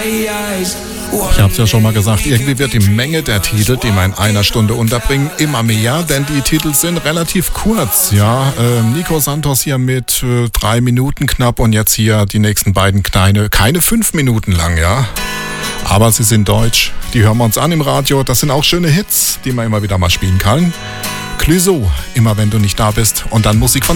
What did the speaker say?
Ich habe es ja schon mal gesagt, irgendwie wird die Menge der Titel, die wir in einer Stunde unterbringen, immer mehr, denn die Titel sind relativ kurz. Ja, Nico Santos hier mit 3 Minuten knapp und jetzt hier die nächsten beiden keine 5 Minuten lang, ja. Aber sie sind deutsch, die hören wir uns an im Radio, das sind auch schöne Hits, die man immer wieder mal spielen kann. Clouseau, immer wenn du nicht da bist und dann Musik von